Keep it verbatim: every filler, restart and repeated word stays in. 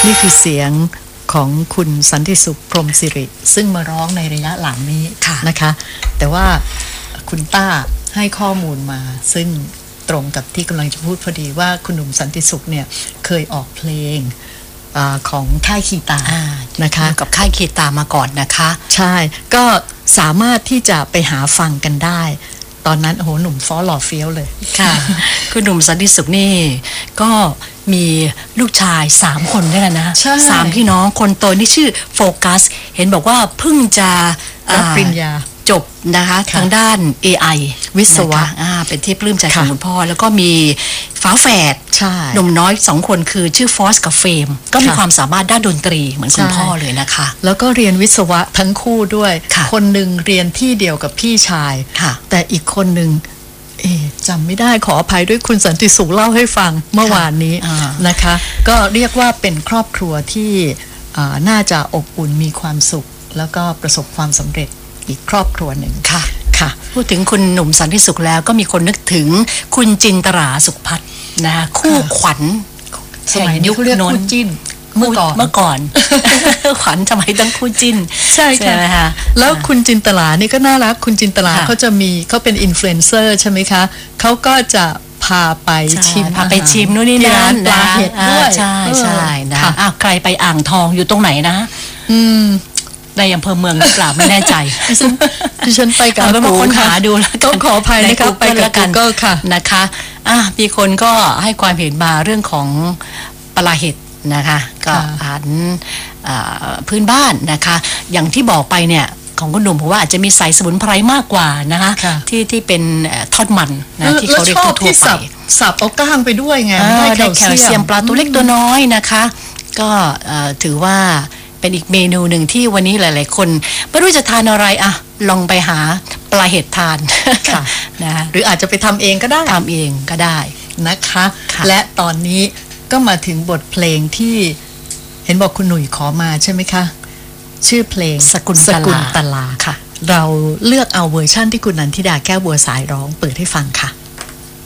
นี่คือเสียงของคุณสันติสุขพรหมสิริซึ่งมาร้องในระยะหลังนี้นะคะแต่ว่าคุณต้าให้ข้อมูลมาซึ่งตรงกับที่กำลังจะพูดพอดีว่าคุณหนุ่มสันติสุขเนี่ยเคยออกเพลงอของค่ายคีตานะคะกับค่ายคีตามาก่อนนะคะใช่ก็สามารถที่จะไปหาฟังกันได้ตอนนั้นโอ้โหหนุ่มฟ้อหล่อเฟี้ยวเลยค่ะคุณหนุ่มสันติสุขนี่ก็มีลูกชายสามคนด้วยกันนะสามพี่น้องคนโตนี่ชื่อโฟกัสเห็นบอกว่าเพิ่งจะรับปริญญาจบนะคะทางด้าน เอ ไอวิศวะเป็นที่ปลื้มใจของคุณพ่อแล้วก็มีฝาแฝดหนุ่มน้อยสองคนคือชื่อฟอสกับเฟมก็มีความสามารถด้านดนตรีเหมือนคุณพ่อเลยนะคะแล้วก็เรียนวิศวะทั้งคู่ด้วยคนหนึ่งเรียนที่เดียวกับพี่ชายแต่อีกคนหนึ่งเอ๊ะจำไม่ได้ขออภัยด้วยคุณสันติสุขเล่าให้ฟังเมื่อวานนี้นะคะก็เรียกว่าเป็นครอบครัวที่น่าจะอบอุ่นมีความสุขแล้วก็ประสบความสำเร็จอีกครอบครัวหนึ่งค่ะค่ะพูดถึงคุณหนุ่มสันติสุขแล้วก็มีคนนึกถึงคุณจินตราสุขพัฒน์นะคะคู่ขวัญสมัยยุคเรียกคู่จิ้นเมื่อก่อนเมื่อก่อนขวัญสมัยตั้งคู่จิ้นใช่ค่ะแล้วคุณจินตลานี่ก็น่ารักคุณจินตลาเขาจะมีเขาเป็นอินฟลูเอนเซอร์ใช่ไหมคะเขาก็จะพาไปชิมพาไปชิมนู่นนี่นั่นปลาเห็ดด้วยใช่ใช่นะอ้าวใครไปอ่างทองอยู่ตรงไหนนะอืมในอำเภอเมืองหรือเปล่าไม่แน่ใจดิฉันไปกับบางคนหาดูแล้วต้องขออภัยนะคะไปกับกันก็ค่ะนะคะอ่ะมีคนก็ให้ความเห็นมาเรื่องของปลาเห็ดนะคะก็อาหารพื้นบ้านนะคะอย่างที่บอกไปเนี่ยของคุณหนุ่มผมว่าอาจจะมีใส่สมุนไพรมากกว่านะคะที่ที่เป็นทอดมันนะที่เขาเรียกทั่วไปสับเอาก้างไปด้วยไงได้แคลเซียมปลาตัวเล็กตัวน้อยนะคะก็ถือว่าเป็นอีกเมนูหนึ่งที่วันนี้หลายๆคนไม่รู้จะทานอะไรอะลองไปหาปลาเห็ดทานนะหรืออาจจะไปทำเองก็ได้ทำเองก็ได้นะคะและตอนนี้ก็มาถึงบทเพลงที่เห็นบอกคุณหนุ่ยขอมาใช่ไหมคะชื่อเพลงสกุลตลาค่ะเราเลือกเอาเวอร์ชั่นที่คุณนันทิดาแก้วบัวสายร้องเปิดให้ฟังค่ะ